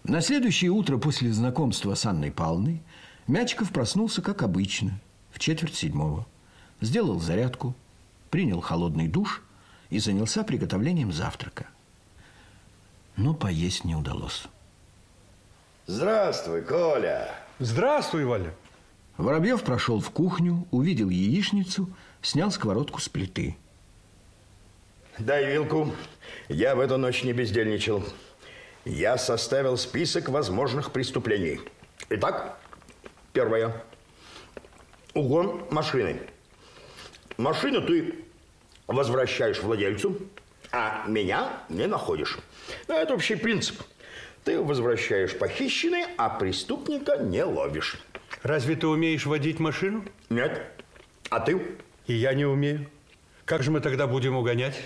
На следующее утро после знакомства с Анной Павловной Мячиков проснулся, как обычно, в 6:45. Сделал зарядку, принял холодный душ и занялся приготовлением завтрака. Но поесть не удалось. Здравствуй, Коля. Здравствуй, Валя. Воробьев прошел в кухню, увидел яичницу, снял сковородку с плиты. Дай вилку. Я в эту ночь не бездельничал. Я составил список возможных преступлений. Итак, первое. Угон машины. Машину ты возвращаешь владельцу, а меня не находишь. Это общий принцип. Ты возвращаешь похищенное, а преступника не ловишь. Разве ты умеешь водить машину? Нет. А ты? И я не умею. Как же мы тогда будем угонять?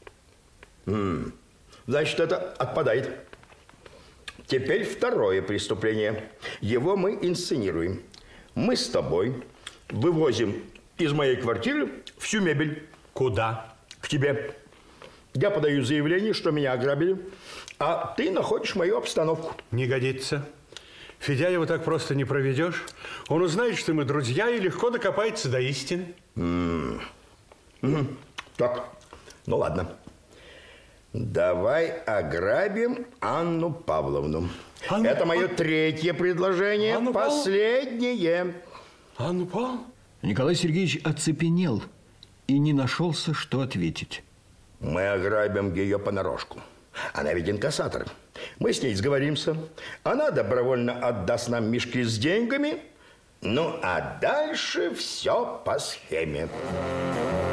Значит, это отпадает. Теперь второе преступление. Его мы инсценируем. Мы с тобой вывозим из моей квартиры всю мебель. Куда? К тебе. Я подаю заявление, что меня ограбили, а ты находишь мою обстановку. Не годится. Федяева так просто не проведешь. Он узнает, что мы друзья, и легко докопается до истины. Так, ну ладно. Давай ограбим Анну Павловну. Это мое третье предложение. Анну Последнее. Анну Павловну? Николай Сергеевич оцепенел и не нашелся, что ответить. Мы ограбим ее понарошку. Она ведь инкассатор. Мы с ней сговоримся. Она добровольно отдаст нам мешки с деньгами. Ну, а дальше все по схеме.